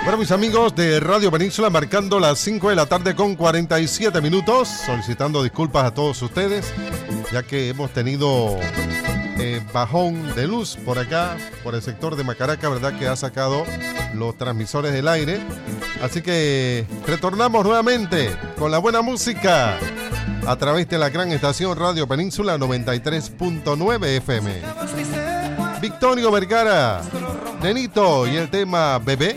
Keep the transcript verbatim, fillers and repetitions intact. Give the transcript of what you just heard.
Bueno, mis amigos de Radio Península, marcando las cinco de la tarde con cuarenta y siete minutos, solicitando disculpas a todos ustedes, ya que hemos tenido eh, bajón de luz por acá, por el sector de Macaraca, ¿verdad? Que ha sacado los transmisores del aire. Así que retornamos nuevamente con la buena música a través de la gran estación Radio Península noventa y tres punto nueve F M. Victorio Vergara, Nenito y el tema Bebé.